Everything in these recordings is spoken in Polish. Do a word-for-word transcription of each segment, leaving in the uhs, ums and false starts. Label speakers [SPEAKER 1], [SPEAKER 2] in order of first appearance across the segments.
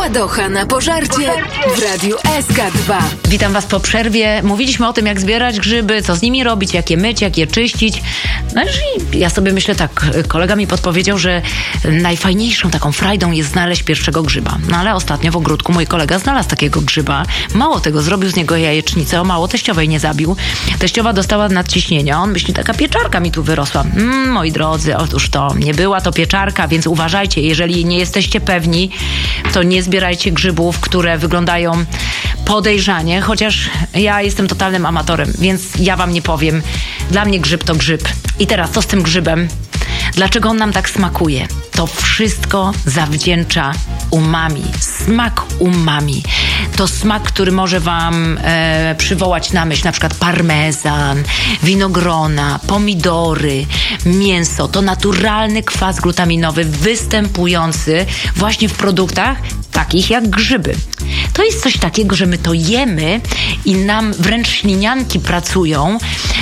[SPEAKER 1] Ładocha na pożarcie w Radiu S K dwa.
[SPEAKER 2] Witam Was po przerwie. Mówiliśmy o tym, jak zbierać grzyby, co z nimi robić, jak je myć, jak je czyścić. No i ja sobie myślę tak, kolega mi podpowiedział, że najfajniejszą taką frajdą jest znaleźć pierwszego grzyba. No ale ostatnio w ogródku mój kolega znalazł takiego grzyba. Mało tego, zrobił z niego jajecznicę, o mało teściowej nie zabił. Teściowa dostała nadciśnienia. On myśli, taka pieczarka mi tu wyrosła. Mm, moi drodzy, otóż to nie była to pieczarka, więc uważajcie, jeżeli nie jesteście pewni, to nie zbierajcie grzybów, które wyglądają podejrzanie, chociaż ja jestem totalnym amatorem, więc ja wam nie powiem. Dla mnie grzyb to grzyb. I teraz co z tym grzybem? Dlaczego on nam tak smakuje? To wszystko zawdzięcza umami. Smak umami. To smak, który może wam e, przywołać na myśl na przykład parmezan, winogrona, pomidory, mięso. To naturalny kwas glutaminowy występujący właśnie w produktach takich jak grzyby. To jest coś takiego, że my to jemy i nam wręcz ślinianki pracują.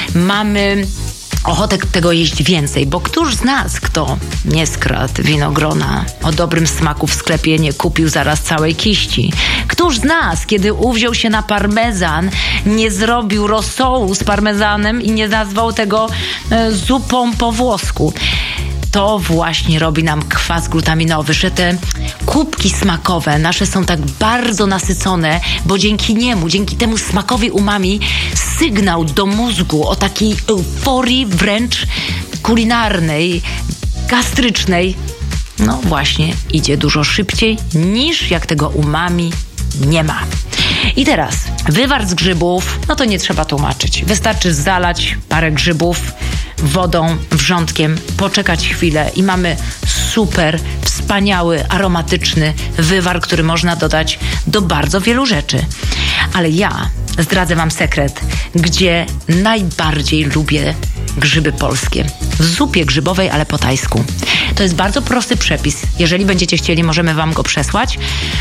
[SPEAKER 2] Mamy ochotę tego jeść więcej, bo któż z nas, kto nie skradł winogrona o dobrym smaku w sklepie, nie kupił zaraz całej kiści? Któż z nas, kiedy uwziął się na parmezan, nie zrobił rosołu z parmezanem i nie nazwał tego e, zupą po włosku? To właśnie robi nam kwas glutaminowy, że te kubki smakowe nasze są tak bardzo nasycone, bo dzięki niemu, dzięki temu smakowi umami sygnał do mózgu o takiej euforii wręcz kulinarnej, gastrycznej, no właśnie idzie dużo szybciej niż jak tego umami nie ma. I teraz wywar z grzybów, no to nie trzeba tłumaczyć. Wystarczy zalać parę grzybów wodą, wrzątkiem, poczekać chwilę i mamy super, wspaniały, aromatyczny wywar, który można dodać do bardzo wielu rzeczy. Ale ja zdradzę wam sekret, gdzie najbardziej lubię grzyby polskie. W zupie grzybowej, ale po tajsku. To jest bardzo prosty przepis. Jeżeli będziecie chcieli, możemy wam go przesłać,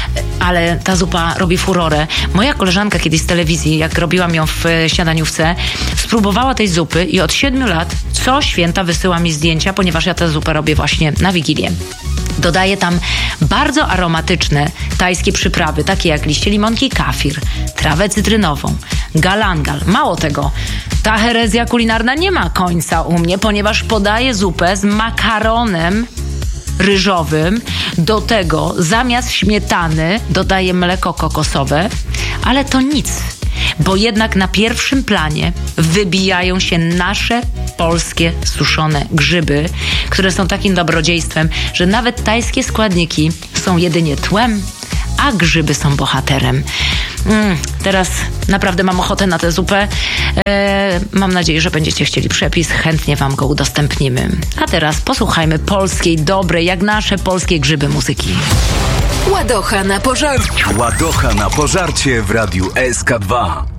[SPEAKER 2] ale ta zupa robi furorę. Moja koleżanka kiedyś z telewizji, jak robiłam ją w śniadaniówce, spróbowała tej zupy i od siedmiu lat co święta wysyła mi zdjęcia, ponieważ ja tę zupę robię właśnie na Wigilię. Dodaję tam bardzo aromatyczne tajskie przyprawy, takie jak liście limonki kafir, trawę cytrynową, galangal. Mało tego, ta herezja kulinarna nie ma końca u mnie, ponieważ podaję zupę z makaronem ryżowym. Do tego zamiast śmietany dodaję mleko kokosowe, ale to nic, bo jednak na pierwszym planie wybijają się nasze polskie suszone grzyby, które są takim dobrodziejstwem, że nawet tajskie składniki są jedynie tłem, a grzyby są bohaterem. Mm, teraz naprawdę mam ochotę na tę zupę. E, mam nadzieję, że będziecie chcieli przepis. Chętnie wam go udostępnimy. A teraz posłuchajmy polskiej, dobrej, jak nasze polskie grzyby muzyki.
[SPEAKER 1] Ładocha na pożarcie.
[SPEAKER 3] Ładocha na pożarcie w Radiu S K dwa.